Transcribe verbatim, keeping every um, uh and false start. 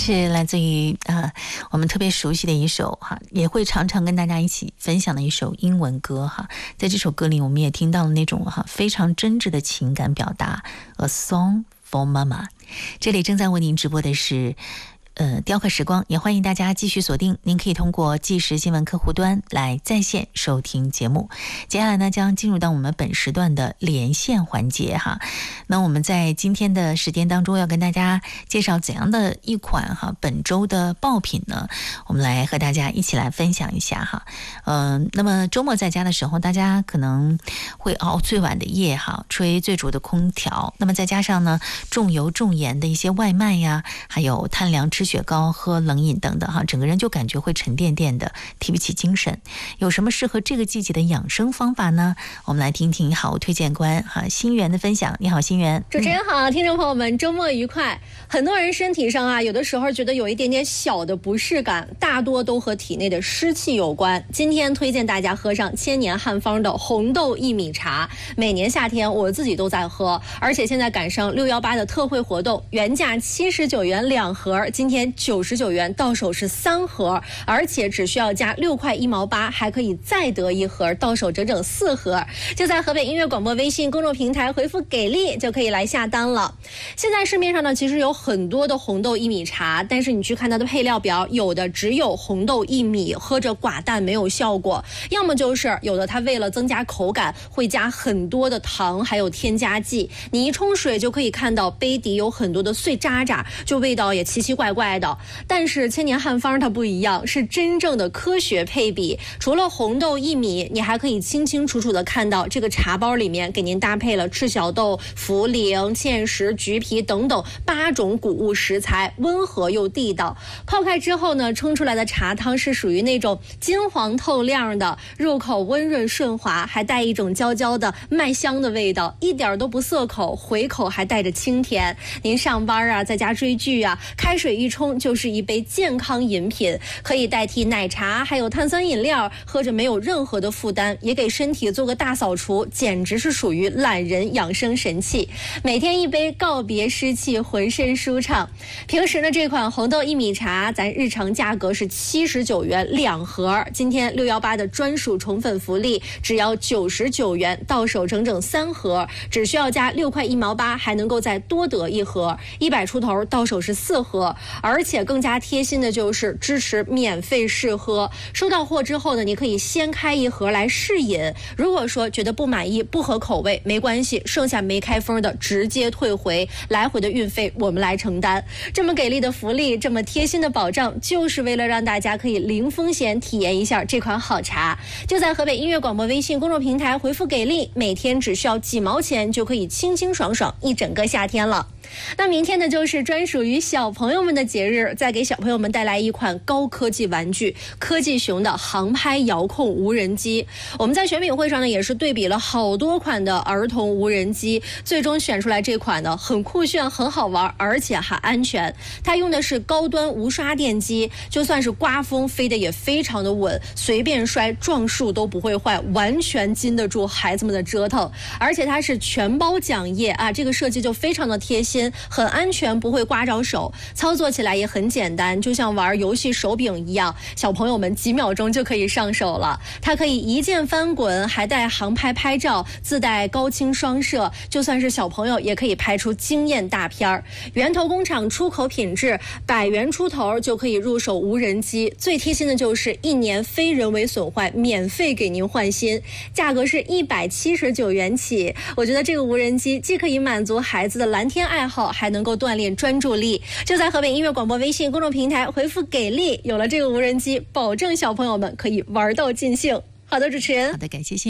是来自于啊我们特别熟悉的一首哈，也会常常跟大家一起分享的一首英文歌哈。在这首歌里，我们也听到了那种哈非常真挚的情感表达。A Song for Mama。这里正在为您直播的是。呃，雕刻时光，也欢迎大家继续锁定。您可以通过即时新闻客户端来在线收听节目。接下来呢，将进入到我们本时段的连线环节哈。那我们在今天的时间当中，要跟大家介绍怎样的一款哈本周的爆品呢？我们来和大家一起来分享一下哈。嗯、呃，那么周末在家的时候，大家可能会熬最晚的夜哈，吹最足的空调。那么再加上呢，重油重盐的一些外卖呀，还有贪凉吃雪糕、喝冷饮等等哈，整个人就感觉会沉甸甸的，提不起精神。有什么适合这个季节的养生方法呢？我们来听听好物推荐官哈心源的分享。你好，心源。 主持人好，听众朋友们，周末愉快。很多人身体上啊，有的时候觉得有一点点小的不适感，大多都和体内的湿气有关。今天推荐大家喝上千年汉方的红豆薏米茶，每年夏天我自己都在喝，而且现在赶上六一八的特惠活动，原价七十九元两盒，今天九十九元到手是三盒，而且只需要加六块一毛八，还可以再得一盒，到手整整四盒。就在河北音乐广播微信公众平台回复给力就可以来下单了。现在市面上呢，其实有很多的红豆薏米茶，但是你去看它的配料表，有的只有红豆薏米，喝着寡淡没有效果，要么就是有的它为了增加口感会加很多的糖还有添加剂，你一冲水就可以看到杯底有很多的碎渣渣，就味道也奇奇怪怪的。但是千年汉方它不一样，是真正的科学配比。除了红豆薏米，你还可以清清楚楚的看到这个茶包里面给您搭配了赤小豆、茯苓、芡实、橘皮等等八种谷物食材，温和又地道。泡开之后呢，冲出来的茶汤是属于那种金黄透亮的，入口温润顺滑，还带一种焦焦的麦香的味道，一点都不涩口，回口还带着清甜。您上班啊，在家追剧啊，开水一冲就是一杯健康饮品，可以代替奶茶还有碳酸饮料，喝着没有任何的负担，也给身体做个大扫除，简直是属于懒人养生神器。每天一杯，告别湿气，浑身舒畅。平时呢，这款红豆薏米茶咱日常价格是七十九元两盒，今天六一八的专属宠粉福利，只要九十九元，到手整整三盒，只需要加六块一毛八，还能够再多得一盒，一百出头到手是四盒，而且更加贴心的就是支持免费试喝。收到货之后呢，你可以先开一盒来试饮，如果说觉得不满意不合口味没关系，剩下没开封的直接退回，来回的运费我们来承担。这么给力的福利，这么贴心的保障，就是为了让大家可以零风险体验一下这款好茶。就在河北音乐广播微信公众平台回复给力，每天只需要几毛钱就可以清清爽爽一整个夏天了。那明天呢，就是专属于小朋友们的节日，再给小朋友们带来一款高科技玩具——科技熊的航拍遥控无人机。我们在选品会上呢，也是对比了好多款的儿童无人机，最终选出来这款呢，很酷炫、很好玩，而且还安全。它用的是高端无刷电机，就算是刮风，飞得也非常的稳，随便摔撞树都不会坏，完全经得住孩子们的折腾。而且它是全包桨叶啊，这个设计就非常的贴心。很安全，不会刮着手，操作起来也很简单，就像玩游戏手柄一样，小朋友们几秒钟就可以上手了。它可以一键翻滚，还带航拍拍照，自带高清双摄，就算是小朋友也可以拍出惊艳大片儿。源头工厂出口品质，百元出头就可以入手无人机。最贴心的就是一年非人为损坏，免费给您换新，价格是一百七十九元起。我觉得这个无人机既可以满足孩子的蓝天爱好，还能够锻炼专注力。就在河北音乐广播微信公众平台回复给力，有了这个无人机，保证小朋友们可以玩到尽兴。好的，主持人。 好的，感谢。